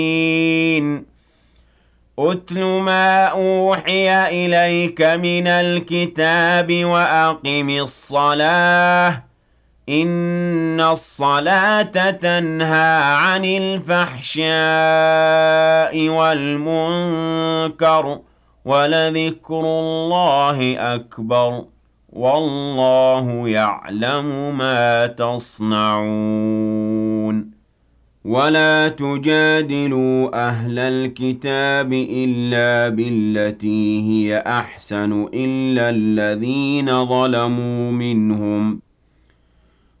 أُتْلُ مَا أُوحِيَ إِلَيْكَ مِنَ الْكِتَابِ وَأَقِمِ الصَّلَاةَ ۖ إِنَّ الصَّلَاةَ تَنْهَىٰ عَنِ الْفَحْشَاءِ وَالْمُنكَرِ ۚ وَلَذِكْرُ اللَّهِ أَكْبَرُ ۗ وَاللَّهُ يَعْلَمُ مَا تَصْنَعُونَ وَلَا تُجَادِلُوا أَهْلَ الْكِتَابِ إِلَّا بِالَّتِي هِيَ أَحْسَنُ إِلَّا الَّذِينَ ظَلَمُوا مِنْهُمْ